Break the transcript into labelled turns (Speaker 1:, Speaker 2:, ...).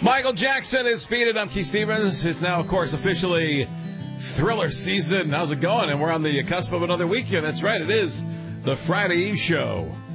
Speaker 1: Michael Jackson is speeded. I'm Keith Stevens. It's now, of course, officially Thriller season. How's it going? And we're on the cusp of another week here. That's right. It is the Friday Eve show.